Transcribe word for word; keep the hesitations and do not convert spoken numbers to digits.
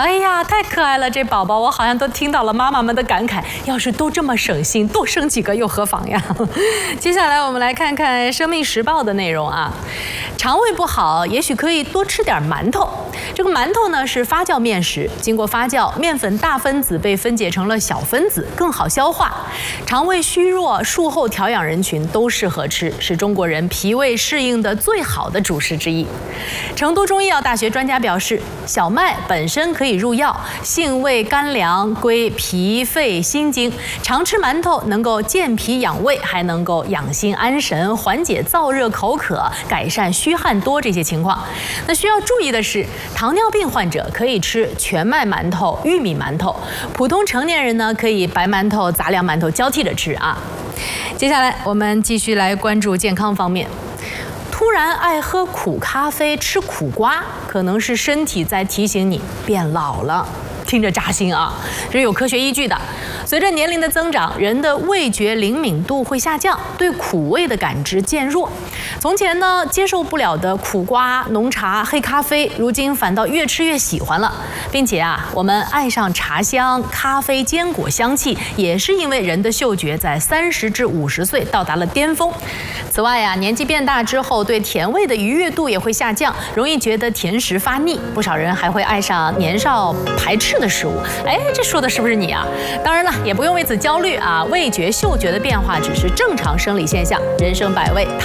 哎呀，太可爱了，这宝宝，我好像都听到了妈妈们的感慨。要是都这么省心，多生几个又何妨呀？接下来我们来看看《生命时报》的内容啊。肠胃不好，也许可以多吃点馒头。这个馒头呢是发酵面食，经过发酵，面粉大分子被分解成了小分子，更好消化。肠胃虚弱、术后调养人群都适合吃，是中国人脾胃适应的最好的主食之一。成都中医药大学专家表示，小麦本身可以入药，性味甘凉，归脾肺心经。常吃馒头能够健脾养胃，还能够养心安神，缓解燥热口渴，改善虚汗多这些情况。那需要注意的是，糖尿病患者可以吃全麦馒头、玉米馒头，普通成年人呢可以白馒头、杂粮馒头交替着吃啊。接下来我们继续来关注健康方面。突然爱喝苦咖啡、吃苦瓜，可能是身体在提醒你变老了。听着扎心啊，这是有科学依据的。随着年龄的增长，人的味觉灵敏度会下降，对苦味的感知渐弱。从前呢，接受不了的苦瓜、浓茶、黑咖啡，如今反倒越吃越喜欢了。并且啊，我们爱上茶香、咖啡、坚果香气，也是因为人的嗅觉在三十至五十岁到达了巅峰。此外啊，年纪变大之后，对甜味的愉悦度也会下降，容易觉得甜食发腻。不少人还会爱上年少排斥的食物。哎，这说的是不是你啊？当然了，也不用为此焦虑啊。味觉、嗅觉的变化只是正常生理现象，人生百味。